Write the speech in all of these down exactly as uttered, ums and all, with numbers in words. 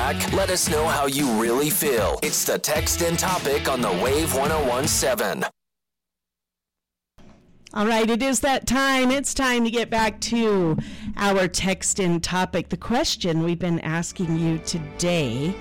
back. Let us know how you really feel. It's the Text In Topic on the Wave one oh one point seven. All right, it is that time. It's time to get back to our Text In Topic. The question we've been asking you today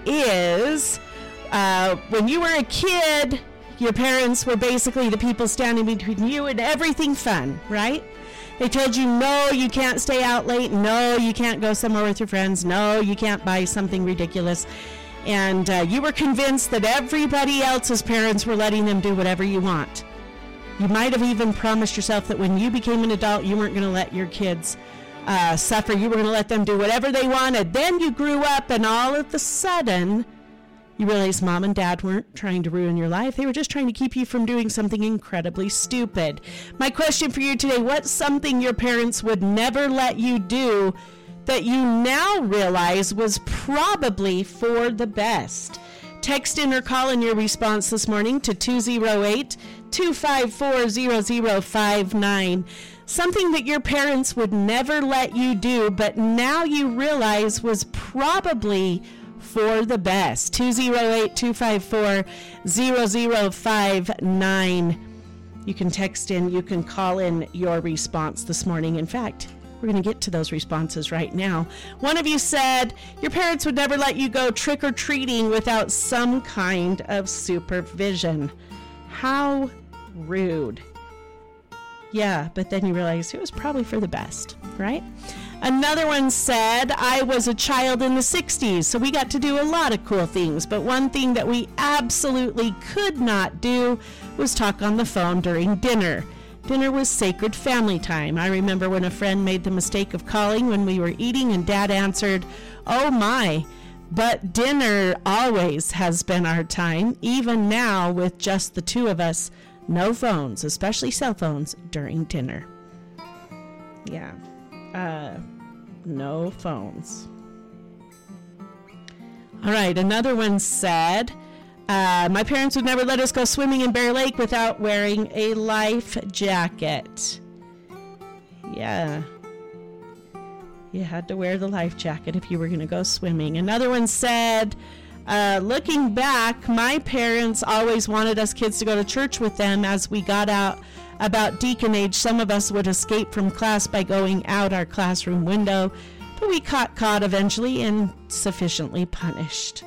is, uh, when you were a kid, your parents were basically the people standing between you and everything fun, right? They told you, no, you can't stay out late. No, you can't go somewhere with your friends. No, you can't buy something ridiculous. And uh, you were convinced that everybody else's parents were letting them do whatever you want. You might have even promised yourself that when you became an adult, you weren't going to let your kids uh, suffer. You were going to let them do whatever they wanted. Then you grew up, and all of a sudden, you realized mom and dad weren't trying to ruin your life. They were just trying to keep you from doing something incredibly stupid. My question for you today, what's something your parents would never let you do that you now realize was probably for the best? Text in or call in your response this morning to two oh eight, two five four, zero zero five nine. Something that your parents would never let you do, but now you realize was probably for the best. two oh eight, two five four, zero zero five nine. You can text in, you can call in your response this morning. In fact, we're going to get to those responses right now. One of you said your parents would never let you go trick-or-treating without some kind of supervision. How rude. Yeah, but then you realize it was probably for the best, right? Another one said, I was a child in the sixties, so we got to do a lot of cool things, but one thing that we absolutely could not do was talk on the phone during dinner. Dinner was sacred family time. I remember when a friend made the mistake of calling when we were eating, and Dad answered, oh my, but dinner always has been our time, even now with just the two of us. No phones, especially cell phones, during dinner. Yeah. Uh, no phones. All right, another one said, uh, my parents would never let us go swimming in Bear Lake without wearing a life jacket. Yeah. You had to wear the life jacket if you were going to go swimming. Another one said, uh, looking back, my parents always wanted us kids to go to church with them. As we got out about deacon age, some of us would escape from class by going out our classroom window, but we got caught eventually and sufficiently punished.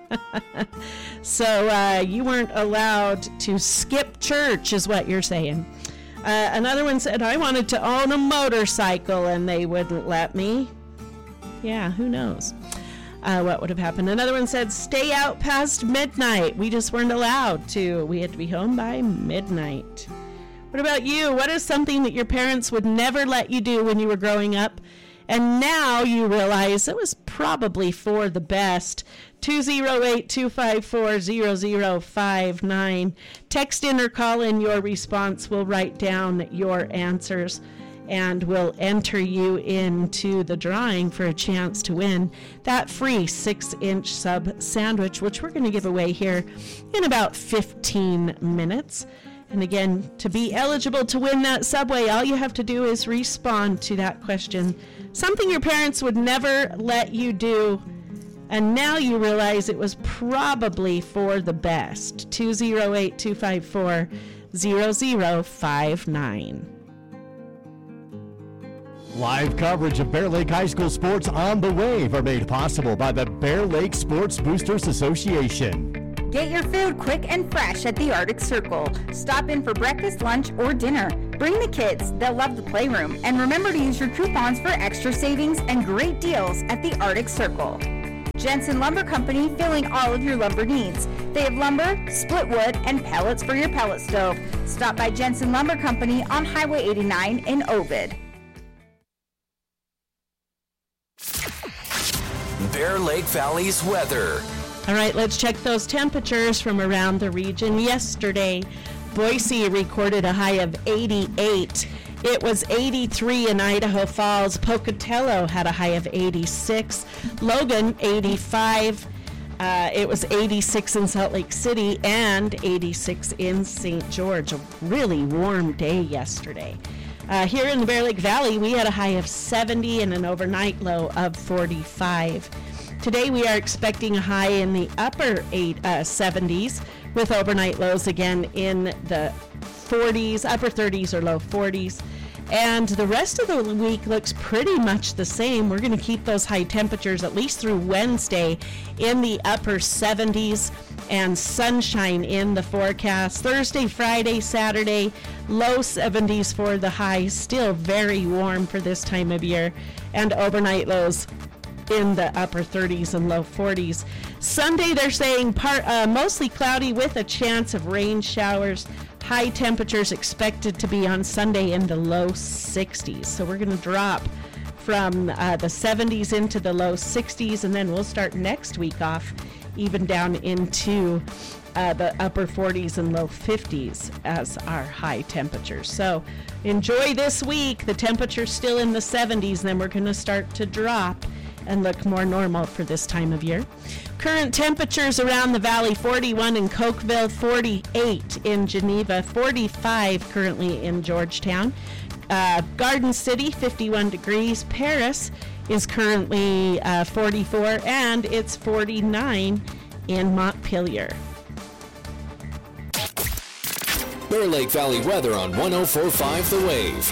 So uh, you weren't allowed to skip church, is what you're saying. Uh, another one said, I wanted to own a motorcycle and they wouldn't let me. Yeah, who knows uh, what would have happened. Another one said, stay out past midnight. We just weren't allowed to. We had to be home by midnight. What about you? What is something that your parents would never let you do when you were growing up, and now you realize it was probably for the best? two oh eight, two five four, zero zero five nine. Text in or call in your response. We'll write down your answers, and we'll enter you into the drawing for a chance to win that free six-inch sub sandwich, which we're going to give away here in about fifteen minutes. And again, to be eligible to win that Subway, all you have to do is respond to that question. Something your parents would never let you do, and now you realize it was probably for the best. two oh eight, two five four, zero zero five nine. Live coverage of Bear Lake High School sports on the Wave are made possible by the Bear Lake Sports Boosters Association. Get your food quick and fresh at the Arctic Circle. Stop in for breakfast, lunch, or dinner. Bring the kids. They'll love the playroom. And remember to use your coupons for extra savings and great deals at the Arctic Circle. Jensen Lumber Company, filling all of your lumber needs. They have lumber, split wood, and pellets for your pellet stove. Stop by Jensen Lumber Company on Highway eighty-nine in Ovid. Bear Lake Valley's weather. All right, let's check those temperatures from around the region. Yesterday, Boise recorded a high of eighty-eight. It was eighty-three in Idaho Falls. Pocatello had a high of eighty-six. Logan, eighty-five. Uh, it was eighty-six in Salt Lake City and eighty-six in Saint George. A really warm day yesterday. Uh, here in the Bear Lake Valley, we had a high of seventy and an overnight low of forty-five. Today we are expecting a high in the upper eight, uh, seventies with overnight lows again in the forties, upper thirties or low forties. And the rest of the week looks pretty much the same. We're going to keep those high temperatures at least through Wednesday in the upper seventies and sunshine in the forecast. Thursday, Friday, Saturday, low seventies for the highs. Still very warm for this time of year. And overnight lows in the upper thirties and low forties. Sunday, they're saying part, uh, mostly cloudy with a chance of rain showers. High temperatures expected to be on Sunday in the low sixties. So we're going to drop from uh, the seventies into the low sixties, and then we'll start next week off even down into uh, the upper forties and low fifties as our high temperatures. So enjoy this week. The temperature's still in the seventies, then we're going to start to drop and look more normal for this time of year. Current temperatures around the valley: forty-one in Cokeville, forty-eight in Geneva, forty-five currently in Georgetown. Uh, Garden City, fifty-one degrees. Paris is currently uh, forty-four, and it's forty-nine in Montpelier. Bear Lake Valley weather on one oh four point five The Wave.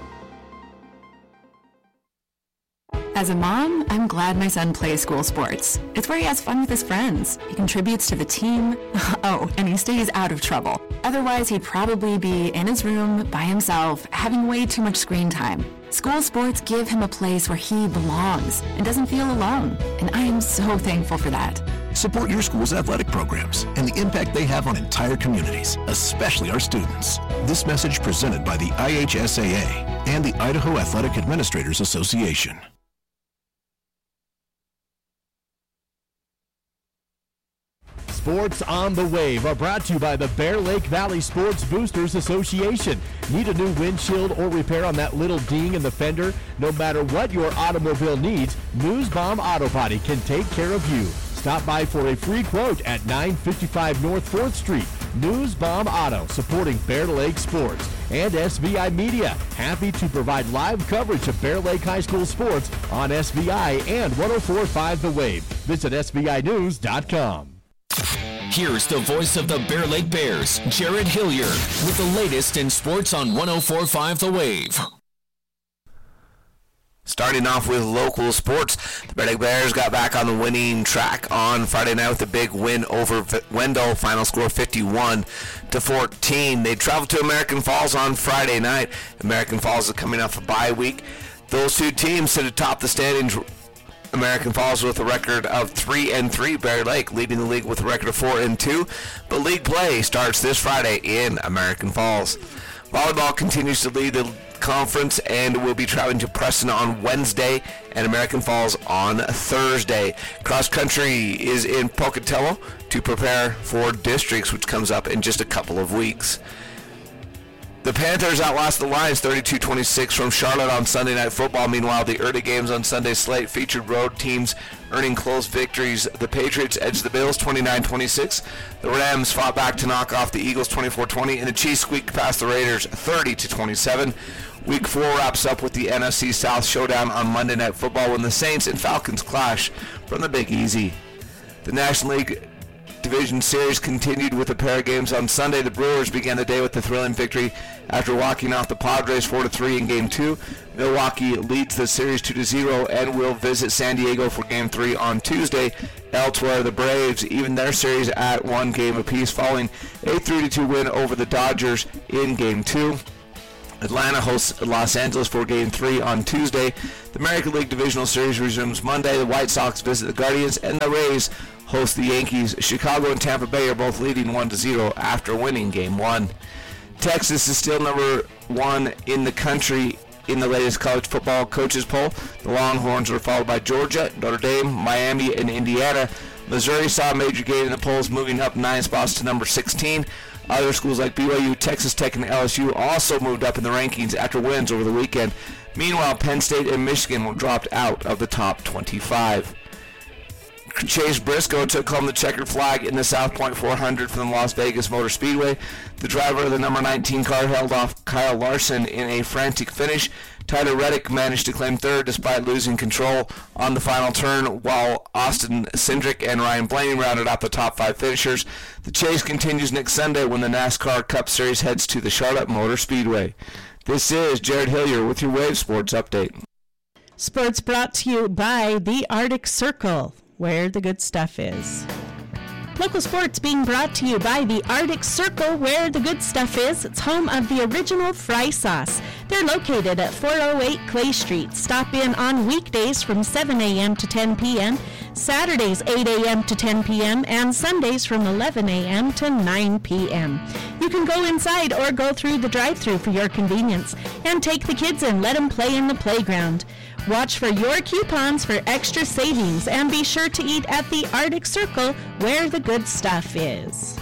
As a mom, I'm glad my son plays school sports. It's where he has fun with his friends. He contributes to the team. Oh, and he stays out of trouble. Otherwise, he'd probably be in his room by himself, having way too much screen time. School sports give him a place where he belongs and doesn't feel alone. And I am so thankful for that. Support your school's athletic programs and the impact they have on entire communities, especially our students. This message presented by the I H S A A and the Idaho Athletic Administrators Association. Sports on the Wave are brought to you by the Bear Lake Valley Sports Boosters Association. Need a new windshield or repair on that little ding in the fender? No matter what your automobile needs, Newsbomb Auto Body can take care of you. Stop by for a free quote at nine fifty-five North fourth Street. Newsbomb Auto, supporting Bear Lake Sports. And S V I Media, happy to provide live coverage of Bear Lake High School sports on S V I and one oh four point five The Wave. Visit S V I news dot com. Here's the voice of the Bear Lake Bears, Jared Hillier, with the latest in sports on one oh four point five The Wave. Starting off with local sports, the Bear Lake Bears got back on the winning track on Friday night with a big win over Wendell, final score fifty-one to fourteen. They traveled to American Falls on Friday night. American Falls is coming off a bye week. Those two teams sit atop the standings. American Falls with a record of three and three. Bear Lake leading the league with a record of four and two. But league play starts this Friday in American Falls. Volleyball continues to lead the conference and will be traveling to Preston on Wednesday and American Falls on Thursday. Cross country is in Pocatello to prepare for districts, which comes up in just a couple of weeks. The Panthers outlasted the Lions thirty-two twenty-six from Charlotte on Sunday Night Football. Meanwhile, the early games on Sunday's slate featured road teams earning close victories. The Patriots edged the Bills twenty-nine twenty-six. The Rams fought back to knock off the Eagles twenty-four twenty, and the Chiefs squeaked past the Raiders thirty to twenty-seven. Week four wraps up with the N F C South showdown on Monday Night Football when the Saints and Falcons clash from the Big Easy. The National League Division Series continued with a pair of games on Sunday. The Brewers began the day with a thrilling victory after walking off the Padres four to three in Game two. Milwaukee leads the series two to zero and will visit San Diego for Game three on Tuesday. Elsewhere, the Braves even their series at one game apiece following a three to two win over the Dodgers in Game two. Atlanta hosts Los Angeles for Game three on Tuesday. The American League Divisional Series resumes Monday. The White Sox visit the Guardians, and the Rays host the Yankees. Chicago and Tampa Bay are both leading one to zero after winning Game one. Texas is still number one in the country in the latest college football coaches poll. The Longhorns were followed by Georgia, Notre Dame, Miami, and Indiana. Missouri saw a major gain in the polls, moving up nine spots to number sixteen. Other schools like B Y U, Texas Tech, and L S U also moved up in the rankings after wins over the weekend. Meanwhile, Penn State and Michigan were dropped out of the top twenty-five. Chase Briscoe took home the checkered flag in the South Point four hundred from the Las Vegas Motor Speedway. The driver of the number nineteen car held off Kyle Larson in a frantic finish. Tyler Reddick managed to claim third despite losing control on the final turn, while Austin Cindric and Ryan Blaney rounded out the top five finishers. The chase continues next Sunday when the NASCAR Cup Series heads to the Charlotte Motor Speedway. This is Jared Hillier with your Wave Sports Update. Sports brought to you by the Arctic Circle, where the good stuff is. Local sports being brought to you by the Arctic Circle, where the good stuff is. It's home of the original fry sauce. They're located at four oh eight Clay Street. Stop in on weekdays from seven a.m. to ten p.m., Saturdays eight a.m. to ten p.m., and Sundays from eleven a.m. to nine p.m. You can go inside or go through the drive-thru for your convenience, and take the kids and let them play in the playground. Watch for your coupons for extra savings, and be sure to eat at the Arctic Circle, where the good stuff is.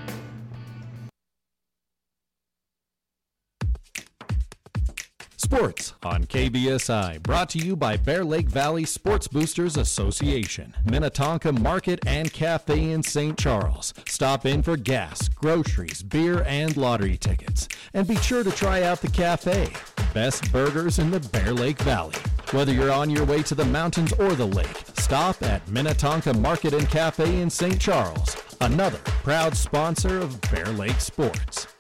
Sports on K B S I, brought to you by Bear Lake Valley Sports Boosters Association, Minnetonka Market and Cafe in Saint Charles. Stop in for gas, groceries, beer, and lottery tickets. And be sure to try out the cafe. Best burgers in the Bear Lake Valley. Whether you're on your way to the mountains or the lake, stop at Minnetonka Market and Cafe in Saint Charles, another proud sponsor of Bear Lake Sports.